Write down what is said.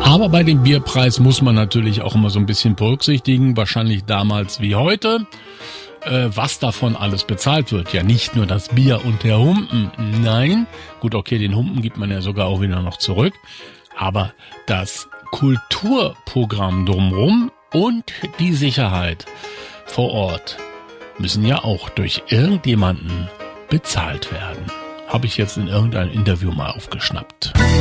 Aber bei dem Bierpreis muss man natürlich auch immer so ein bisschen berücksichtigen, wahrscheinlich damals wie heute, was davon alles bezahlt wird. Ja, nicht nur das Bier und der Humpen, nein, gut, okay, den Humpen gibt man ja sogar auch wieder noch zurück, aber das Kulturprogramm drumherum und die Sicherheit vor Ort müssen ja auch durch irgendjemanden bezahlt werden. Habe ich jetzt in irgendeinem Interview mal aufgeschnappt.